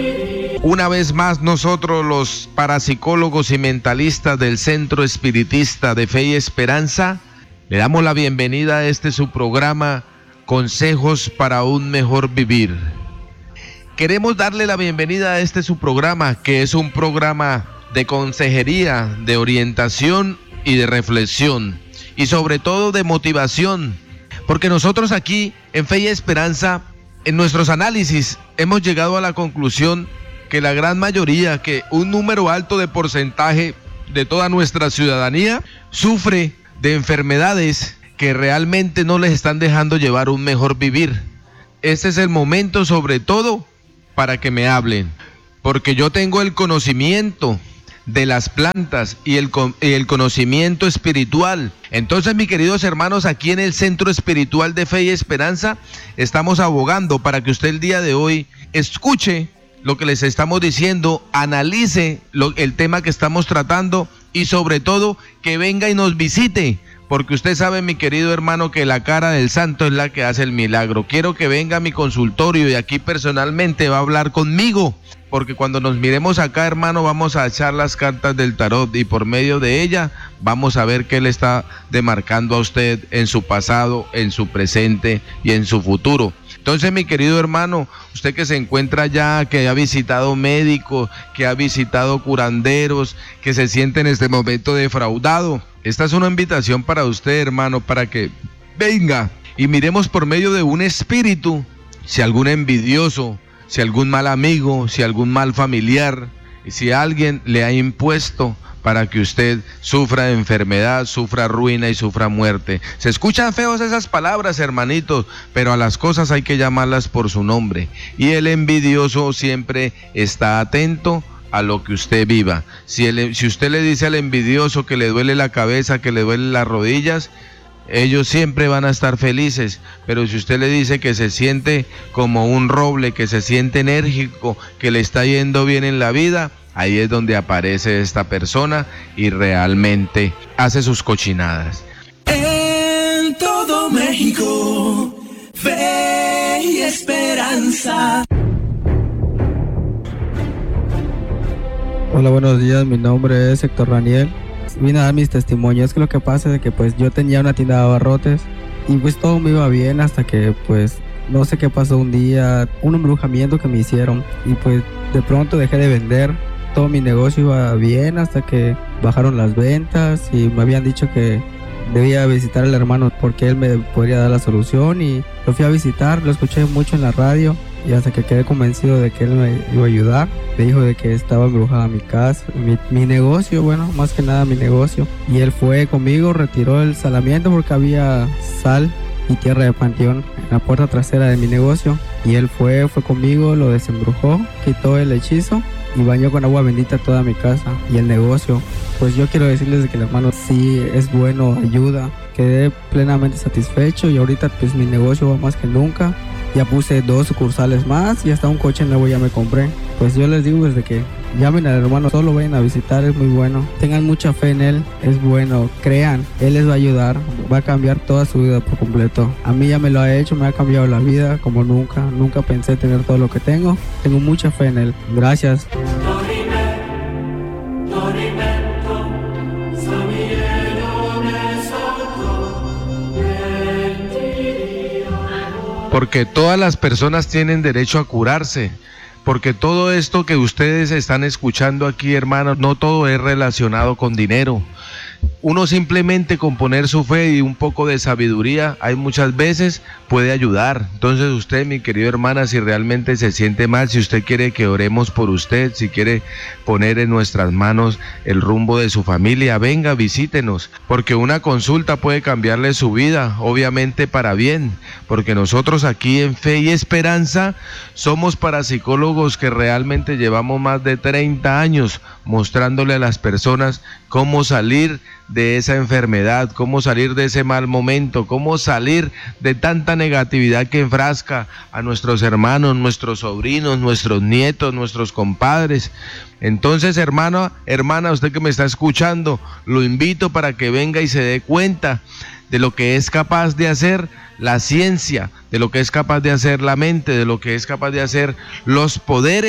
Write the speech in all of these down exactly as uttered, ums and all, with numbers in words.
Una vez más, nosotros los parapsicólogos y mentalistas del Centro Espiritista de Fe y Esperanza le damos la bienvenida a este su programa, Consejos para un Mejor Vivir. Queremos darle la bienvenida a este su programa, que es un programa de consejería, de orientación y de reflexión, y sobre todo de motivación, porque nosotros aquí en Fe y Esperanza, en nuestros análisis, hemos llegado a la conclusión que la gran mayoría, que un número alto de porcentaje de toda nuestra ciudadanía sufre de enfermedades que realmente no les están dejando llevar un mejor vivir. Este es el momento, sobre todo, para que me hablen, porque yo tengo el conocimiento de las plantas y el, el conocimiento espiritual. Entonces, mis queridos hermanos, aquí en el Centro Espiritual de Fe y Esperanza, estamos abogando para que usted el día de hoy escuche lo que les estamos diciendo, analice lo, el tema que estamos tratando y sobre todo que venga y nos visite, porque usted sabe, mi querido hermano, que la cara del santo es la que hace el milagro. Quiero que venga a mi consultorio y aquí personalmente va a hablar conmigo, porque cuando nos miremos acá, hermano, vamos a echar las cartas del tarot y por medio de ella vamos a ver qué le está demarcando a usted en su pasado, en su presente y en su futuro. Entonces, mi querido hermano, usted que se encuentra allá, que ha visitado médicos, que ha visitado curanderos, que se siente en este momento defraudado, esta es una invitación para usted, hermano, para que venga y miremos por medio de un espíritu, si algún envidioso, si algún mal amigo, si algún mal familiar, si alguien le ha impuesto para que usted sufra enfermedad, sufra ruina y sufra muerte. Se escuchan feos esas palabras, hermanitos, pero a las cosas hay que llamarlas por su nombre. Y el envidioso siempre está atento a lo que usted viva. Si, el, si usted le dice al envidioso que le duele la cabeza, que le duelen las rodillas, ellos siempre van a estar felices, pero si usted le dice que se siente como un roble, que se siente enérgico, que le está yendo bien en la vida, ahí es donde aparece esta persona y realmente hace sus cochinadas. En todo México, Fe y Esperanza. Hola, buenos días, mi nombre es Héctor Raniel. Vine a dar mis testimonios. Que lo que pasa es que pues yo tenía una tienda de abarrotes y pues todo me iba bien hasta que pues no sé qué pasó un día, un embrujamiento que me hicieron y pues de pronto dejé de vender. Todo mi negocio iba bien hasta que bajaron las ventas y me habían dicho que debía visitar al hermano porque él me podría dar la solución, y lo fui a visitar, lo escuché mucho en la radio y hasta que quedé convencido de que él me iba a ayudar. Me dijo de que estaba embrujada mi casa, mi, mi negocio, bueno, más que nada mi negocio, y él fue conmigo, retiró el salamiento porque había sal y tierra de panteón en la puerta trasera de mi negocio, y él fue, fue conmigo, lo desembrujó, quitó el hechizo y bañó con agua bendita toda mi casa y el negocio. Pues yo quiero decirles que el hermano sí es bueno, ayuda. Quedé plenamente satisfecho y ahorita pues mi negocio va más que nunca. Ya puse dos sucursales más y hasta un coche nuevo ya me compré. Pues yo les digo desde que llamen al hermano, solo vayan a visitar, es muy bueno. Tengan mucha fe en él, es bueno, crean, él les va a ayudar, va a cambiar toda su vida por completo. A mí ya me lo ha hecho, me ha cambiado la vida como nunca, nunca pensé tener todo lo que tengo. Tengo mucha fe en él, gracias. Porque todas las personas tienen derecho a curarse, porque todo esto que ustedes están escuchando aquí, hermanos, no todo es relacionado con dinero. Uno simplemente con poner su fe y un poco de sabiduría, hay muchas veces puede ayudar. Entonces usted, mi querido hermana, si realmente se siente mal, si usted quiere que oremos por usted, si quiere poner en nuestras manos el rumbo de su familia, venga, visítenos, porque una consulta puede cambiarle su vida, obviamente para bien, porque nosotros aquí en Fe y Esperanza somos parapsicólogos que realmente llevamos más de treinta años mostrándole a las personas cómo salir de esa enfermedad, cómo salir de ese mal momento, cómo salir de tanta negatividad que enfrasca a nuestros hermanos, nuestros sobrinos, nuestros nietos, nuestros compadres. Entonces, hermano, hermana, usted que me está escuchando, lo invito para que venga y se dé cuenta de lo que es capaz de hacer la ciencia, de lo que es capaz de hacer la mente, de lo que es capaz de hacer los poderes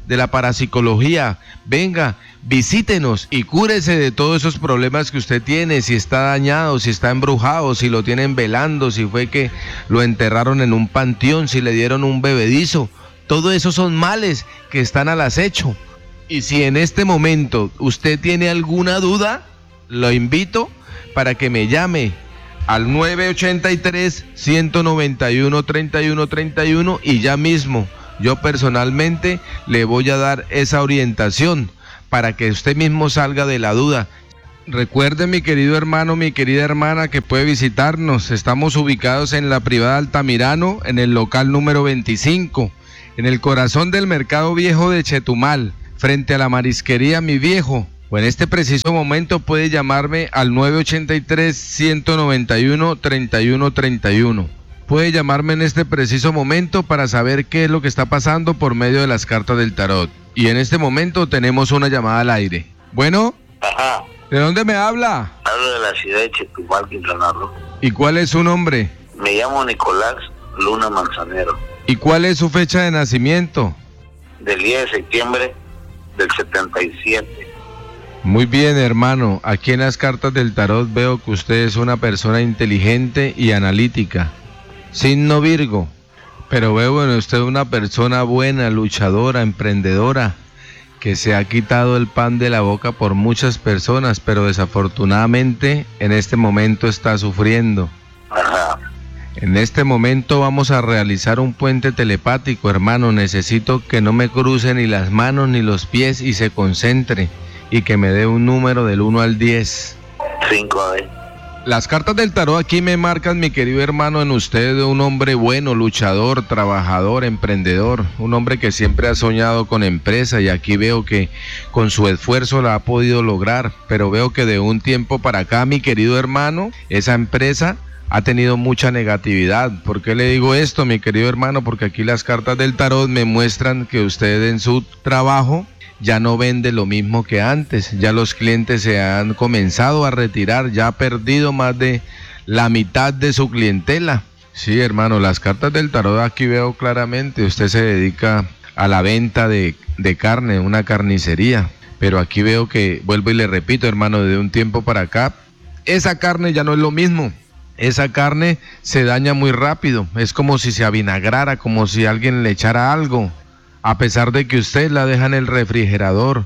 de la parapsicología. Venga, visítenos y cúrese de todos esos problemas que usted tiene, si está dañado, si está embrujado, si lo tienen velando, si fue que lo enterraron en un panteón, si le dieron un bebedizo. Todo eso son males que están al acecho. Y si en este momento usted tiene alguna duda, lo invito para que me llame al nueve ochenta y tres, ciento noventa y uno, treinta y uno treinta y uno y ya mismo yo personalmente le voy a dar esa orientación para que usted mismo salga de la duda. Recuerde, mi querido hermano, mi querida hermana, que puede visitarnos. Estamos ubicados en la privada Altamirano, en el local número veinticinco, en el corazón del mercado viejo de Chetumal, frente a la marisquería Mi Viejo. O en este preciso momento puede llamarme al nueve ochenta y tres, ciento noventa y uno, treinta y uno treinta y uno. Puede llamarme en este preciso momento para saber qué es lo que está pasando por medio de las cartas del tarot. Y en este momento tenemos una llamada al aire. Bueno. Ajá. ¿De dónde me habla? Hablo de la ciudad de Chetumal, Quintana Roo. ¿Y cuál es su nombre? Me llamo Nicolás Luna Manzanero. ¿Y cuál es su fecha de nacimiento? Del diez de septiembre del setenta y siete. Muy bien, hermano. Aquí en las cartas del tarot veo que usted es una persona inteligente y analítica. Signo Virgo. Pero veo en usted una persona buena, luchadora, emprendedora, que se ha quitado el pan de la boca por muchas personas, pero desafortunadamente en este momento está sufriendo. Ajá. En este momento vamos a realizar un puente telepático, hermano. Necesito que no me cruce ni las manos ni los pies y se concentre y que me dé un número del uno al diez. cinco, a ver. Las cartas del tarot aquí me marcan, mi querido hermano, en usted un hombre bueno, luchador, trabajador, emprendedor, un hombre que siempre ha soñado con empresa y aquí veo que con su esfuerzo la ha podido lograr, pero veo que de un tiempo para acá, mi querido hermano, esa empresa ha tenido mucha negatividad. ¿Por qué le digo esto, mi querido hermano? Porque aquí las cartas del tarot me muestran que usted en su trabajo ya no vende lo mismo que antes, ya los clientes se han comenzado a retirar, ya ha perdido más de la mitad de su clientela. Sí, hermano, las cartas del tarot aquí veo claramente, usted se dedica a la venta de, de carne, una carnicería, pero aquí veo que, vuelvo y le repito, hermano, de un tiempo para acá, esa carne ya no es lo mismo. Esa carne se daña muy rápido, es como si se avinagrara, como si alguien le echara algo, a pesar de que usted la deja en el refrigerador.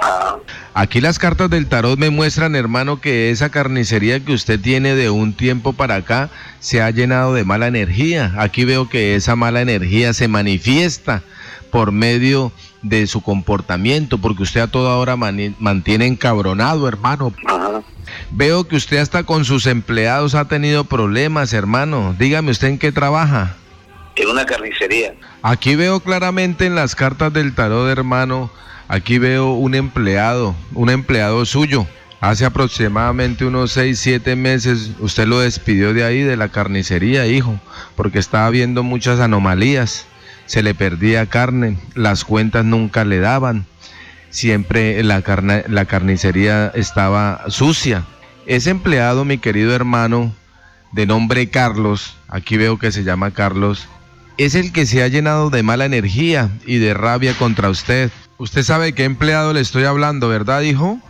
Aquí las cartas del tarot me muestran, hermano, que esa carnicería que usted tiene de un tiempo para acá se ha llenado de mala energía. Aquí veo que esa mala energía se manifiesta por medio de su comportamiento, porque usted a toda hora man- mantiene encabronado, hermano. Ajá. Veo que usted hasta con sus empleados ha tenido problemas, hermano. Dígame, ¿usted en qué trabaja? En una carnicería. Aquí veo claramente en las cartas del tarot, hermano, aquí veo un empleado, un empleado suyo. Hace aproximadamente unos seis, siete meses usted lo despidió de ahí, de la carnicería, hijo, porque estaba viendo muchas anomalías. Se le perdía carne, las cuentas nunca le daban. Siempre la, carne, la carnicería estaba sucia. Ese empleado, mi querido hermano, de nombre Carlos, aquí veo que se llama Carlos, es el que se ha llenado de mala energía y de rabia contra usted. Usted sabe qué empleado le estoy hablando, ¿verdad, hijo?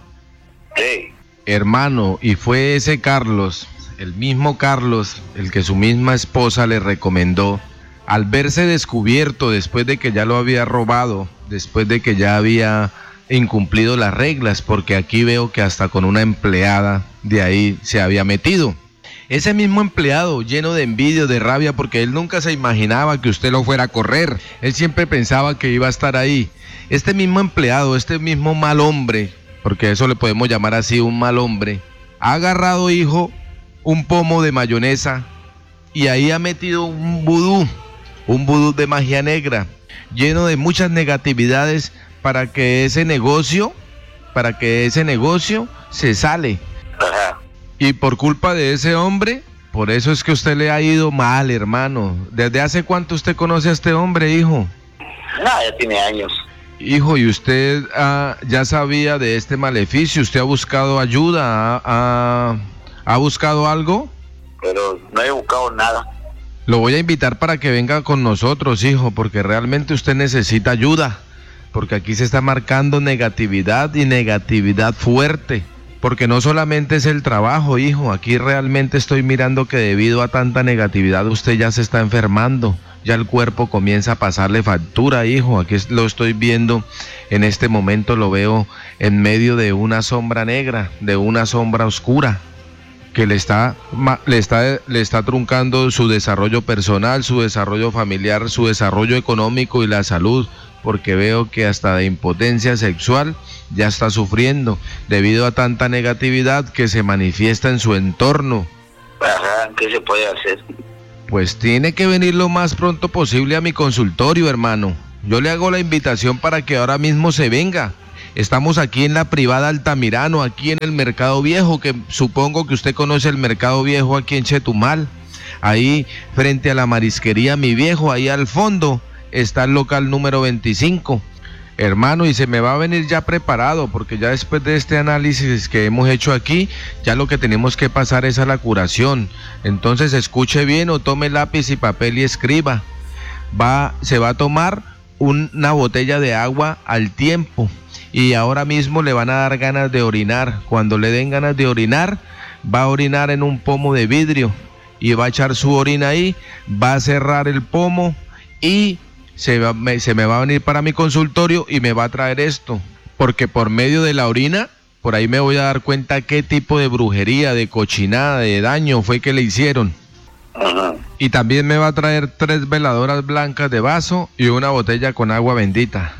Sí. Hermano, y fue ese Carlos, el mismo Carlos, el que su misma esposa le recomendó, al verse descubierto después de que ya lo había robado, después de que ya había incumplido las reglas, porque aquí veo que hasta con una empleada de ahí se había metido. Ese mismo empleado, lleno de envidia, de rabia, porque él nunca se imaginaba que usted lo fuera a correr. Él siempre pensaba que iba a estar ahí. Este mismo empleado, este mismo mal hombre, porque eso le podemos llamar así, un mal hombre, ha agarrado, hijo, un pomo de mayonesa y ahí ha metido un vudú, un vudú de magia negra, lleno de muchas negatividades para que ese negocio, para que ese negocio se sale. Ajá. Y por culpa de ese hombre, por eso es que usted le ha ido mal, hermano. ¿Desde hace cuánto usted conoce a este hombre, hijo? No, ya tiene años. Hijo, ¿y usted ah, ya sabía de este maleficio? ¿Usted ha buscado ayuda? ¿Ha, ha, ha buscado algo? Pero no he buscado nada. Lo voy a invitar para que venga con nosotros, hijo, porque realmente usted necesita ayuda. porque aquí se está marcando negatividad y negatividad fuerte. Porque no solamente es el trabajo, hijo, aquí realmente estoy mirando que debido a tanta negatividad usted ya se está enfermando, ya el cuerpo comienza a pasarle factura, hijo, aquí lo estoy viendo, en este momento lo veo en medio de una sombra negra, de una sombra oscura, que le está, le está, le está truncando su desarrollo personal, su desarrollo familiar, su desarrollo económico y la salud, porque veo que hasta de impotencia sexual ya está sufriendo debido a tanta negatividad que se manifiesta en su entorno. Ajá, ¿qué se puede hacer? Pues tiene que venir lo más pronto posible a mi consultorio, hermano. Yo le hago la invitación para que ahora mismo se venga. Estamos aquí en la privada Altamirano, aquí en el Mercado Viejo, que supongo que usted conoce el Mercado Viejo aquí en Chetumal. Ahí frente a la marisquería Mi Viejo, ahí al fondo está el local número veinticinco. Hermano, y se me va a venir ya preparado, porque ya después de este análisis que hemos hecho aquí, ya lo que tenemos que pasar es a la curación. Entonces escuche bien o tome lápiz y papel y escriba. Va, se va a tomar una botella de agua al tiempo y ahora mismo le van a dar ganas de orinar. Cuando le den ganas de orinar, va a orinar en un pomo de vidrio y va a echar su orina ahí, va a cerrar el pomo y Se, va, me, se me va a venir para mi consultorio y me va a traer esto, porque por medio de la orina, por ahí me voy a dar cuenta qué tipo de brujería, de cochinada, de daño fue que le hicieron. Ajá. Y también me va a traer tres veladoras blancas de vaso y una botella con agua bendita.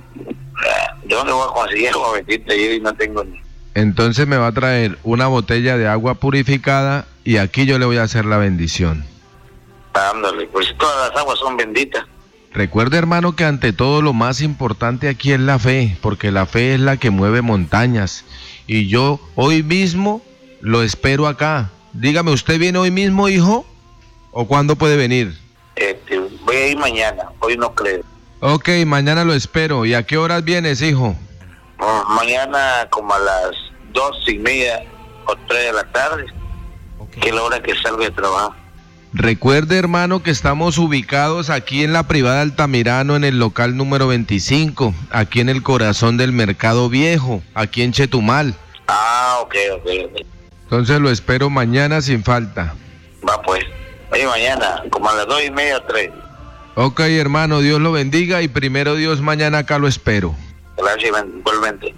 ¿De dónde voy a conseguir agua bendita? Yo no tengo ni... Entonces me va a traer una botella de agua purificada y aquí yo le voy a hacer la bendición. Ándale, pues todas las aguas son benditas. Recuerde, hermano, que ante todo lo más importante aquí es la fe, porque la fe es la que mueve montañas. Y yo hoy mismo lo espero acá. Dígame, ¿usted viene hoy mismo, hijo? ¿O cuándo puede venir? Este, voy a ir mañana, hoy no creo. Ok, mañana lo espero. ¿Y a qué horas vienes, hijo? Uh, mañana como a las dos y media o tres de la tarde, okay. Que es la hora que salgo de trabajo. Recuerde, hermano, que estamos ubicados aquí en la privada Altamirano, en el local número veinticinco, aquí en el corazón del Mercado Viejo, aquí en Chetumal. Ah, ok, ok, ok. Entonces lo espero mañana sin falta. Va pues, oye, mañana, como a las dos y media o tres. Ok, hermano, Dios lo bendiga y primero Dios, mañana acá lo espero. Gracias, igualmente.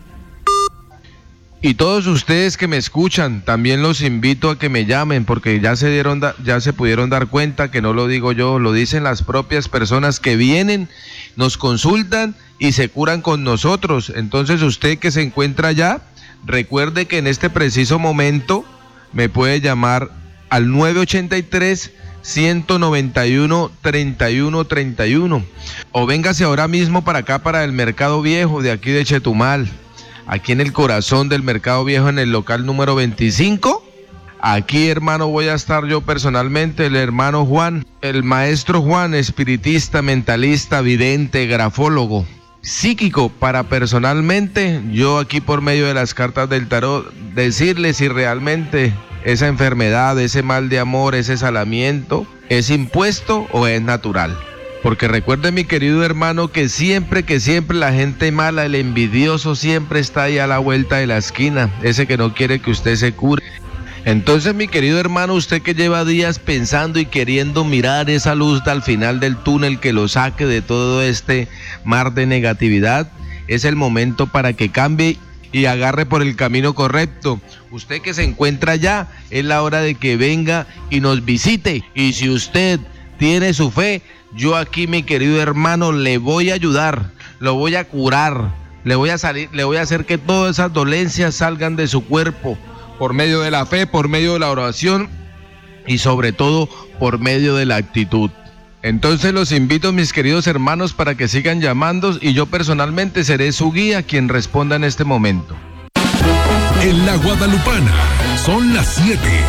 Y todos ustedes que me escuchan, también los invito a que me llamen, porque ya se dieron, da, ya se pudieron dar cuenta que no lo digo yo, lo dicen las propias personas que vienen, nos consultan y se curan con nosotros. Entonces usted que se encuentra allá, recuerde que en este preciso momento me puede llamar al nueve ochenta y tres, ciento noventa y uno, treinta y uno treinta y uno o véngase ahora mismo para acá, para el Mercado Viejo de aquí de Chetumal. Aquí en el corazón del Mercado Viejo, en el local número veinticinco. Aquí, hermano, voy a estar yo personalmente, el hermano Juan, el maestro Juan, espiritista, mentalista, vidente, grafólogo, psíquico, para personalmente, yo aquí por medio de las cartas del tarot, decirle si realmente esa enfermedad, ese mal de amor, ese salamiento, es impuesto o es natural. Porque recuerde, mi querido hermano, que siempre, que siempre la gente mala, el envidioso, siempre está ahí a la vuelta de la esquina, ese que no quiere que usted se cure. Entonces, mi querido hermano, usted que lleva días pensando y queriendo mirar esa luz al final del túnel que lo saque de todo este mar de negatividad, es el momento para que cambie y agarre por el camino correcto. Usted que se encuentra allá, es la hora de que venga y nos visite. Y si usted tiene su fe, yo aquí, mi querido hermano, le voy a ayudar, lo voy a curar, le voy a salir, le voy a hacer que todas esas dolencias salgan de su cuerpo, por medio de la fe, por medio de la oración y sobre todo por medio de la actitud. Entonces los invito, mis queridos hermanos, para que sigan llamando y yo personalmente seré su guía quien responda en este momento. En la Guadalupana son las siete.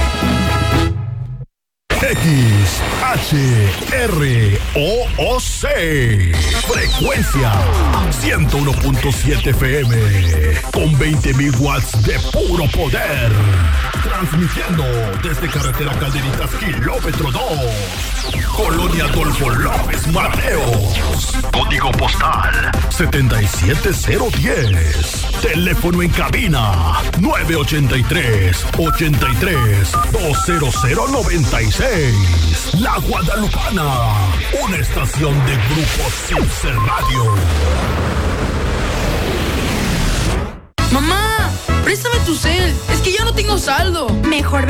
X H R O O C frecuencia ciento uno punto siete F M con veinte mil watts de puro poder, transmitiendo desde carretera Calderitas kilómetro dos. Colonia Adolfo López Mateos. Código postal setenta y siete cero diez. Teléfono en cabina nueve ochenta y tres, ochenta y tres, dos cero cero noventa y seis. La Guadalupana, una estación de Grupo Silce Radio. Mamá, préstame tu cel, es que ya no tengo saldo. Mejor